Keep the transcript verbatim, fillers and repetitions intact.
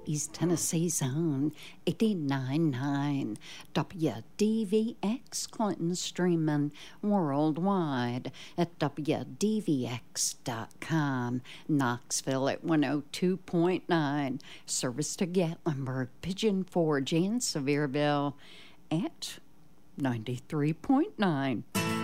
East Tennessee's own eighty-nine point nine W D V X Clinton, streaming worldwide at W D V X dot com. Knoxville at one oh two point nine. Service to Gatlinburg, Pigeon Forge, and Sevierville at ninety-three point nine.